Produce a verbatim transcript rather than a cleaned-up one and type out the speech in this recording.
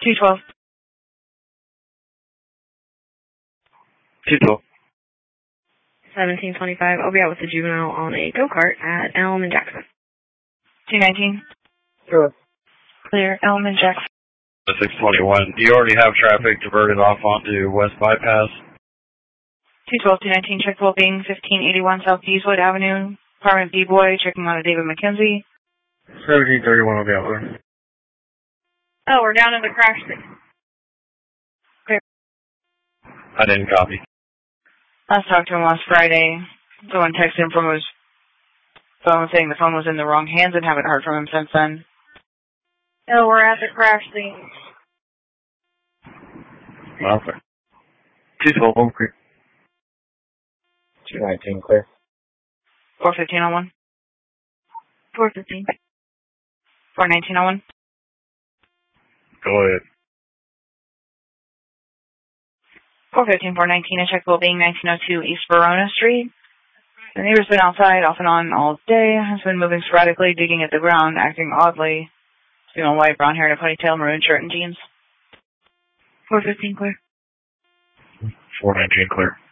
two twelve. two twelve. seventeen twenty-five. I'll be out with the juvenile on a go-kart at Elm and Jackson. two nineteen. Sure. Clear, Elm and Jackson. six twenty-one. Do you already have traffic diverted off onto West Bypass? two twelve, two nineteen, check well-being, fifteen eighty-one South Eastwood Avenue. Apartment B-Boy, checking on a David McKenzie. seventeen thirty-one will be out there. Oh, we're down in the crash thing. Clear. I didn't copy. Last talked to him last Friday. Someone texted him from his phone saying the phone was in the wrong hands and haven't heard from him since then. Oh, we're at the crash scene. Okay. two twelve, home clear. two nineteen, clear. four fifteen on one. four fifteen. four nineteen on one. Go ahead. four fifteen, four nineteen, a check well-being, nineteen oh two East Verona Street. The neighbor's been outside off and on all day, has been moving sporadically, digging at the ground, acting oddly. Female white, brown hair and a ponytail, maroon shirt and jeans. four fifteen clear. four nineteen clear.